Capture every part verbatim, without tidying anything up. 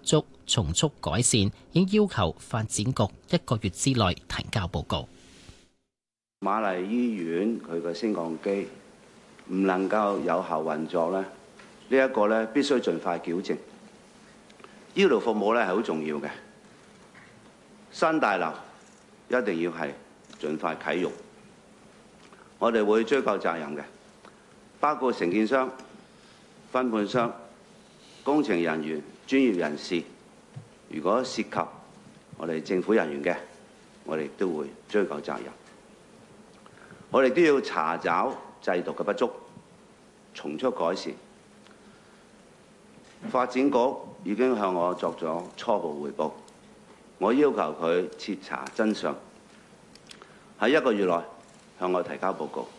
足，從速改善，已經要求發展局一個月之內提交報告。 瑪麗醫院佢嘅升降機唔能夠有效運作咧，呢一個咧必須盡快矯正。醫療服務咧係好重要嘅，新大樓一定要係盡快啟用。我哋會追究責任嘅，包括承建商、分判商、工程人員、專業人士。如果涉及我哋政府人員嘅，我哋都會追究責任。我哋都要查找制度嘅不足，從速改善。發展局已經向我作咗初步匯報，我要求佢徹查真相，喺一個月內向我提交報告。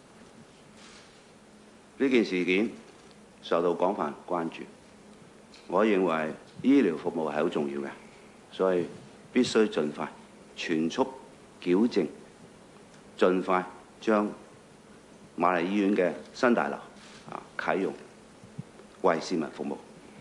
呢件事件受到廣泛關注，我認為醫療服務係好重要嘅，所以必須盡快全速矯正，盡快將瑪麗醫院嘅新大樓啊啟用，為市民服務。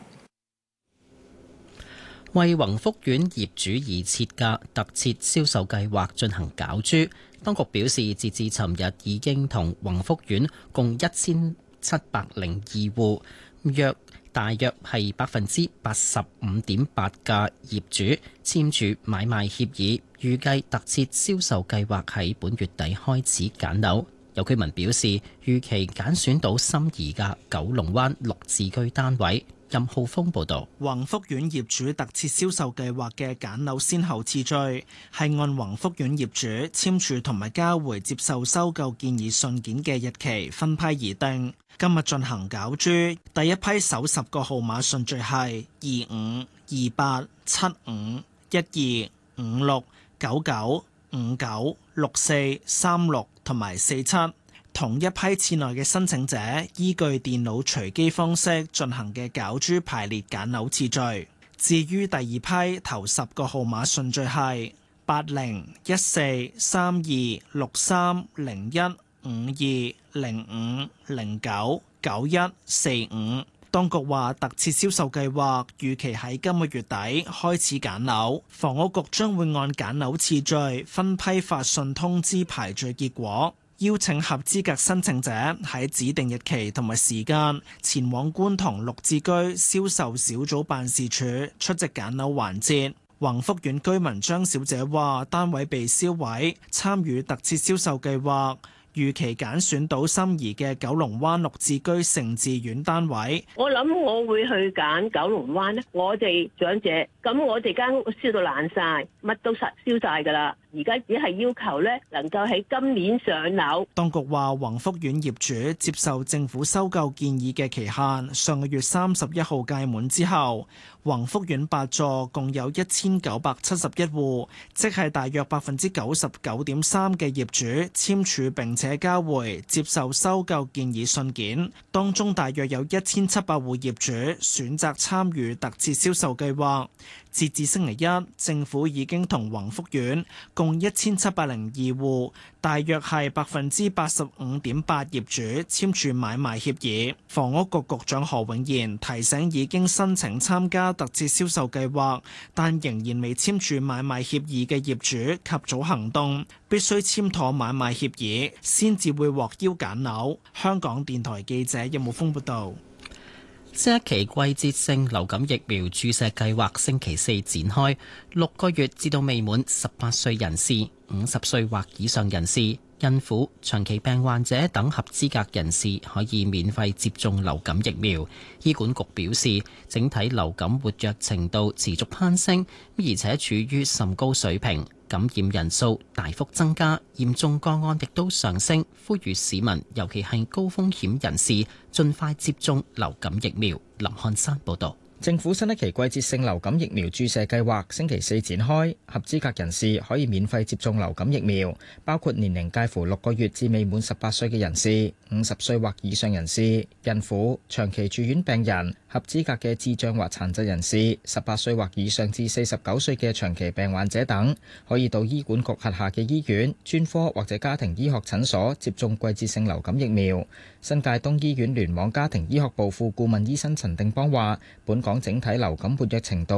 為宏福苑業主而設嘅特設銷售計劃進行攪珠，當局表示，截至尋日已經同宏福苑共一千七百零二戶，約大約係百分之八十五點八嘅業主簽署買賣協議，預計特設銷售計劃喺本月底開始揀樓。有居民表示，預期揀選到心儀嘅九龍灣綠置居單位。任浩峰報道， 宏福苑業主特設銷售計劃嘅揀樓先後次序係按宏福苑業主簽署同埋交回接受收購建議信件嘅日期分批而定。今日進行攪珠，第一批首十個號碼順序係二五、二八、七五、一二、五六、九九、五九、六四、三六同埋四七。同一批次內嘅申請者依據電腦隨機方式進行嘅攪珠排列揀樓次序。至於第二批頭十個號碼順序係八零、一四、三二、六三、零一、五二、零五、零九、九一、四五。當局話特設銷售計劃預期喺今個月底開始揀樓，房屋局將會按揀樓次序分批發信通知排序結果。邀請合資格申請者喺指定日期同埋時間前往觀塘綠置居銷售小組辦事處出席揀樓環節。宏福苑居民張小姐話：單位被銷毀，參與特設銷售計劃，預期揀選到心儀嘅九龍灣綠置居盛智苑單位。 我諗我會去揀九龍灣咧，我哋長者，咁我哋間屋燒到爛晒，乜都實燒晒㗎啦。而家只係要求咧，能夠喺今年上樓。 當局話，宏福苑業主接受政府收購建議嘅期限上個月三十一號屆滿之後，宏福苑八座共有一千九百七十一戶，即係大約百分之九十九點三嘅業主簽署並且交回接受收購建議信件。當中大約有一千七百戶業主選擇參與特設銷售計劃。截至星期一，政府已經同宏福苑共一千七百零二戶，大約係百分之八十五點八業主簽署買賣協議。房屋局局長何永賢提醒已經申請參加特設銷售計劃，但仍然未簽署買賣協議嘅業主及早行動，必須簽妥買賣協議先至會獲邀揀樓。香港電台記者任武峰報道。 新一期季節性流感疫苗注射計劃星期四展開，六個月至到未滿十八歲人士、五十歲或以上人士、孕婦、長期病患者等合資格人士可以免費接種流感疫苗。醫管局表示，整體流感活躍程度持續攀升，而且處於甚高水平，感染人數大幅增加，嚴重個案亦都上升。呼籲市民，尤其係高風險人士，盡快接種流感疫苗。林漢山報導。 政府新一期季節性流感疫苗注射計劃星期四展開，合資格人士可以免費接種流感疫苗，包括年齡介乎六個月至未滿十八歲嘅人士、五十歲或以上人士、孕婦、長期住院病人、合資格嘅智障或殘疾人士、十八歲或以上至四十九歲嘅長期病患者等，可以到醫管局轄下嘅醫院、專科或者家庭醫學診所接種季節性流感疫苗。新界東醫院聯網家庭醫學部副顧問醫生陳定邦話：本港整體流感活躍程度